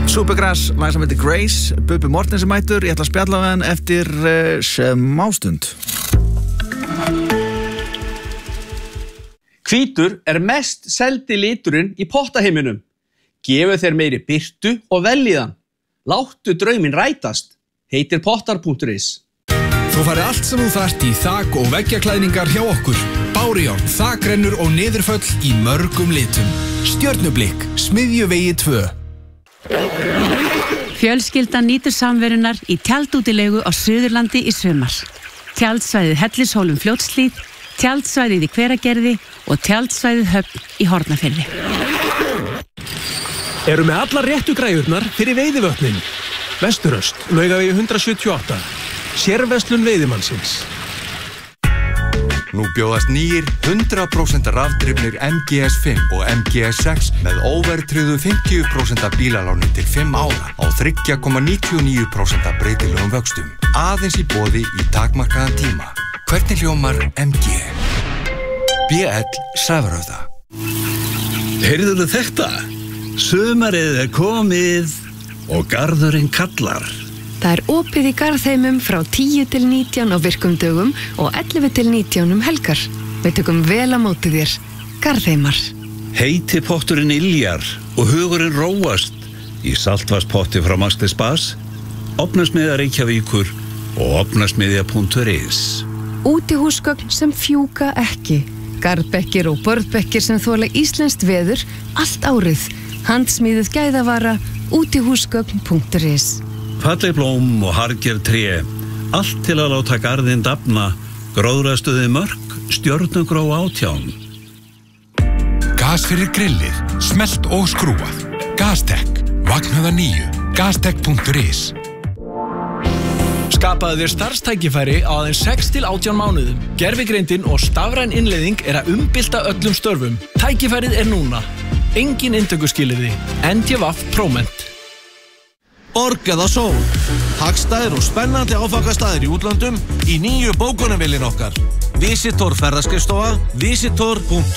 Supergrass, lag sem heitir Grace, Bubbi Mortens mættur, ég ætla að spjalla við hann eftir smástund. Hvítur mest seldi liturinn í pottaheiminum. Gefu þér meiri birtu og veljiðan. Láttu drauminn rætast. Heitir pottar.is. Þú færði allt sem þú þarft í þak- og veggjaklæðningar hjá okkur. Bárujárn, þakrennur og niðurföll í mörgum litum. Stjörnublikk, Smiðjuvegi 2. Fjölskyldan nýtur samverunar í tjaldútilegu á Suðurlandi í sumar. Tjaldsvæðið Hellishólum Fljótshlíð, tjaldsvæðið í Hveragerði og tjaldsvæðið Höfn í Hornafirði. Erum með allar réttu græjurnar fyrir veiðivötnin. Vesturöst, Laugavegi 178. Sérverslun veiðimannsins. Nú bjóðast nýir 100% rafdrifnir MGS5 og MGS6 með óverðtryggðu 50% bílaláni til 5 ára á 3,99% breytilegum vöxtum. Aðeins í boði í takmarkaðan tíma. Hvernig hljómar MG? BL Sævarauða. Heyrðuðu þetta? Sumarið komið og garðurinn kallar. Það opið í Garðheimum frá 10 til 19 á virkum dögum og 11 til 19 helgar. Við tökum vel á móti þér. Garðheimar. Heiti potturinn yljar og hugurinn róast í saltvarspotti frá Maxti Spas, Ofnasmiðja Reykjavíkur og ofnasmiðja.is. Útihúsgögn sem fjúka ekki. Garðbekkir og börðbekkir sem þola íslenskt veður allt árið. Handsmíðuð gæðavara útihúsgögn.is. Falleg blóm og harger tré, allt til að láta garðinn dafna, gróðrastuði mörk, stjörnugró 18. Gas fyrir grillið, smellt og skrúað. Gastek, vaknaða 9, gastek.is. Skapaðu þér starfstækifæri á aðeins 6 til 18 mánuðum. Gervigreindin og stafræn innleiðing að umbylta öllum störfum. Tækifærið núna. Engin inntökuskilyrði. NTVAF Proment. Borg eða sól. Hagstæðir og spennandi áfangastaðir í útlöndum í nýju bókunarvélin okkar. Visitor ferðaskrifstofa, visitor.is.